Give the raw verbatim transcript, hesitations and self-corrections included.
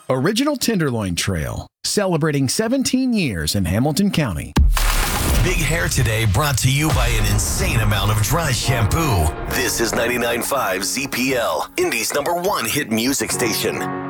Original Tenderloin Trail, celebrating seventeen years in Hamilton County. Big Hair Today brought to you by an insane amount of dry shampoo. This is ninety-nine point five Z P L, Indy's number one hit music station.